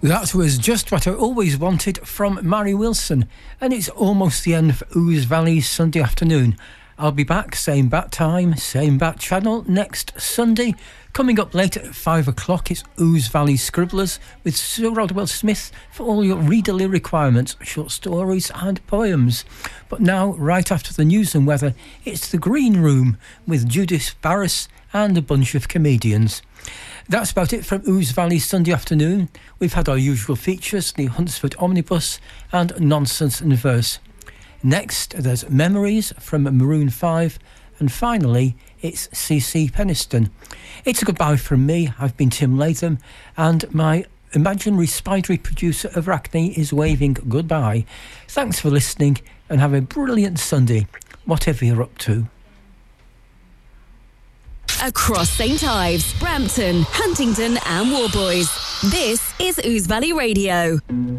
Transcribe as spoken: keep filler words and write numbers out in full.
That was just what I always wanted from Mary Wilson, and it's almost the end of Ouse Valley's Sunday afternoon. I'll be back, same bat time, same bat channel, next Sunday. Coming up later at five o'clock, it's Ouse Valley Scribblers with Sir Rodwell Smith for all your readerly requirements, short stories and poems. But now, right after the news and weather, it's The Green Room with Judith Barris and a bunch of comedians. That's about it from Ouse Valley Sunday afternoon. We've had our usual features, the Hunsford Omnibus and Nonsense and Verse. Next, there's Memories from Maroon five, and finally, it's C C Peniston. It's a goodbye from me. I've been Tim Latham, and my imaginary spidery producer of Arachne is waving goodbye. Thanks for listening, and have a brilliant Sunday, whatever you're up to. Across Saint Ives, Brampton, Huntingdon and Warboys. This is Ouse Valley Radio.